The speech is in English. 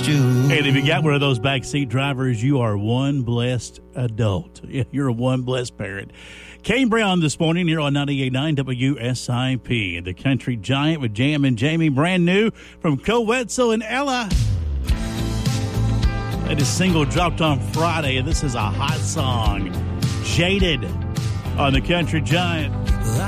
against you. And if you got one of those backseat drivers, you are one blessed adult. You're a one blessed parent. Kane Brown this morning here on 98.9 WSIP. The Country Giant with Jam and Jamie, brand new from Cole Wetzel and Ella. Latest single dropped on Friday, and this is a hot song. Jaded on the Country Giant.